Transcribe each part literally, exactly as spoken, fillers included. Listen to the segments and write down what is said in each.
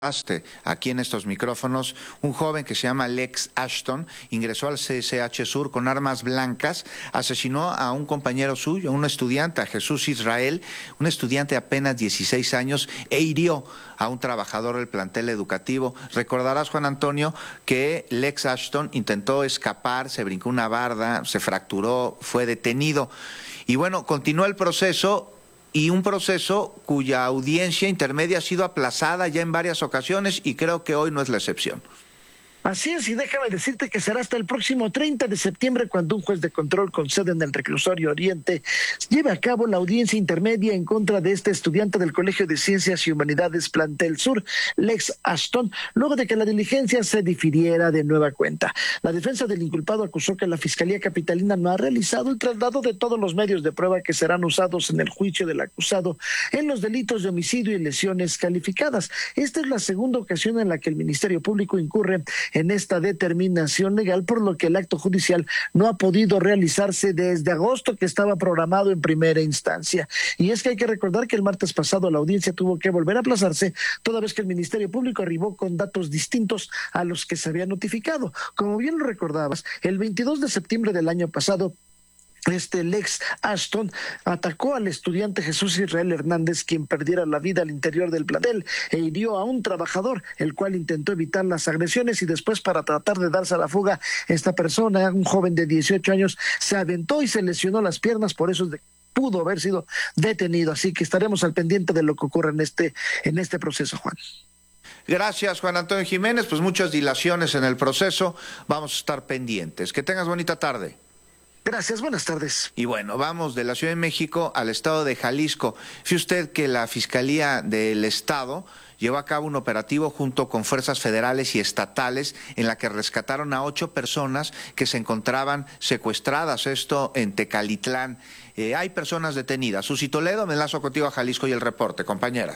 aquí en estos micrófonos, un joven que se llama Lex Ashton ingresó al C S H Sur con armas blancas, asesinó a un compañero suyo, un estudiante, a Jesús Israel, un estudiante de apenas dieciséis años, e hirió a un trabajador del plantel educativo. Recordarás, Juan Antonio, que Lex Ashton intentó escapar, se brincó una barda, se fracturó, fue detenido. Y bueno, continuó el proceso, y un proceso cuya audiencia intermedia ha sido aplazada ya en varias ocasiones, y creo que hoy no es la excepción. Así es, y déjame decirte que será hasta el próximo treinta de septiembre cuando un juez de control con sede en el Reclusorio Oriente lleve a cabo la audiencia intermedia en contra de este estudiante del Colegio de Ciencias y Humanidades Plantel Sur, Lex Ashton, luego de que la diligencia se difiriera de nueva cuenta. La defensa del inculpado acusó que la Fiscalía Capitalina no ha realizado el traslado de todos los medios de prueba que serán usados en el juicio del acusado en los delitos de homicidio y lesiones calificadas. Esta es la segunda ocasión en la que el Ministerio Público incurre en esta determinación legal, por lo que el acto judicial no ha podido realizarse desde agosto, que estaba programado en primera instancia. Y es que hay que recordar que el martes pasado la audiencia tuvo que volver a aplazarse, toda vez que el Ministerio Público arribó con datos distintos a los que se había notificado. Como bien lo recordabas, el veintidós de septiembre del año pasado, Este Lex Ashton atacó al estudiante Jesús Israel Hernández, quien perdiera la vida al interior del plantel, e hirió a un trabajador, el cual intentó evitar las agresiones, y después, para tratar de darse a la fuga, esta persona, un joven de dieciocho años, se aventó y se lesionó las piernas. Por eso es de pudo haber sido detenido. Así que estaremos al pendiente de lo que ocurra en este, en este proceso, Juan. Gracias, Juan Antonio Jiménez. Pues muchas dilaciones en el proceso. Vamos a estar pendientes. Que tengas bonita tarde. Gracias, buenas tardes. Y bueno, vamos de la Ciudad de México al estado de Jalisco. Fíjese usted que la Fiscalía del Estado llevó a cabo un operativo junto con fuerzas federales y estatales en la que rescataron a ocho personas que se encontraban secuestradas, esto en Tecalitlán. Eh, hay personas detenidas. Susi Toledo, me enlazo contigo a Jalisco y el reporte, compañera.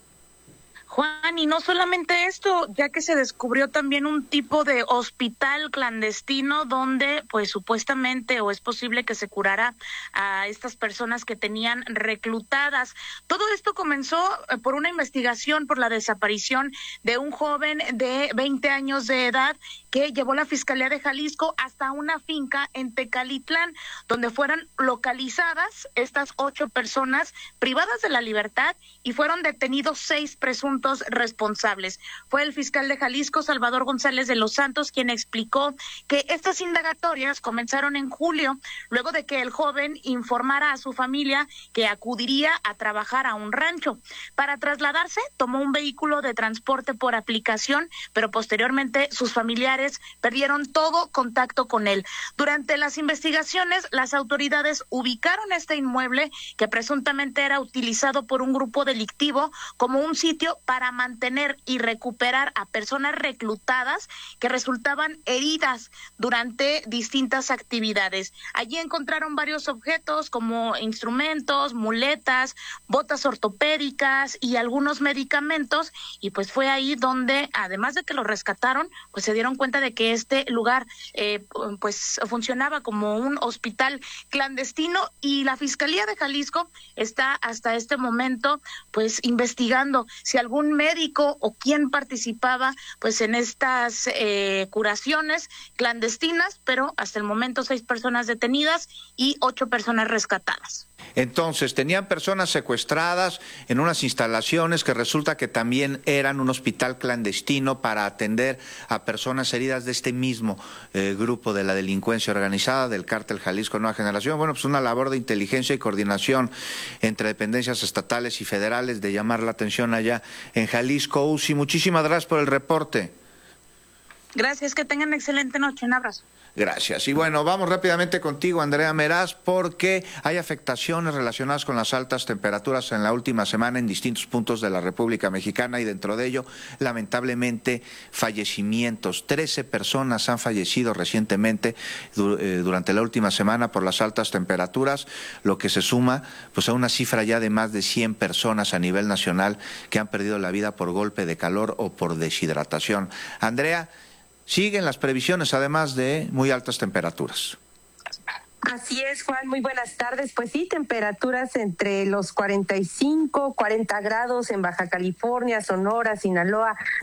Juan, y no solamente esto, ya que se descubrió también un tipo de hospital clandestino donde pues supuestamente o es posible que se curara a estas personas que tenían reclutadas. Todo esto comenzó por una investigación por la desaparición de un joven de veinte años de edad que llevó la Fiscalía de Jalisco hasta una finca en Tecalitlán, donde fueron localizadas estas ocho personas privadas de la libertad y fueron detenidos seis presuntos responsables. Fue el fiscal de Jalisco, Salvador González de los Santos, quien explicó que estas indagatorias comenzaron en julio, luego de que el joven informara a su familia que acudiría a trabajar a un rancho. Para trasladarse, tomó un vehículo de transporte por aplicación, pero posteriormente sus familiares perdieron todo contacto con él. Durante las investigaciones, las autoridades ubicaron este inmueble que presuntamente era utilizado por un grupo delictivo como un sitio para mantener y recuperar a personas reclutadas que resultaban heridas durante distintas actividades. Allí encontraron varios objetos como instrumentos, muletas, botas ortopédicas y algunos medicamentos, y pues fue ahí donde, además de que los rescataron, pues se dieron cuenta de que este lugar eh, pues funcionaba como un hospital clandestino, y la Fiscalía de Jalisco está hasta este momento pues investigando si algún médico o quién participaba pues en estas eh, curaciones clandestinas, pero hasta el momento seis personas detenidas y ocho personas rescatadas. Entonces, tenían personas secuestradas en unas instalaciones que resulta que también eran un hospital clandestino para atender a personas heridas de este mismo eh, grupo de la delincuencia organizada del Cártel Jalisco Nueva Generación. Bueno, pues una labor de inteligencia y coordinación entre dependencias estatales y federales de llamar la atención allá en Jalisco. Uzi, muchísimas gracias por el reporte. Gracias, que tengan excelente noche, un abrazo. Gracias. Y bueno, vamos rápidamente contigo, Andrea Meraz, porque hay afectaciones relacionadas con las altas temperaturas en la última semana en distintos puntos de la República Mexicana, y dentro de ello, lamentablemente, fallecimientos. Trece personas han fallecido recientemente durante la última semana por las altas temperaturas, lo que se suma pues a una cifra ya de más de cien personas a nivel nacional que han perdido la vida por golpe de calor o por deshidratación. Andrea, siguen las previsiones, además de muy altas temperaturas. Así es, Juan, muy buenas tardes. Pues sí, temperaturas entre los cuarenta y cinco, cuarenta grados en Baja California, Sonora, Sinaloa,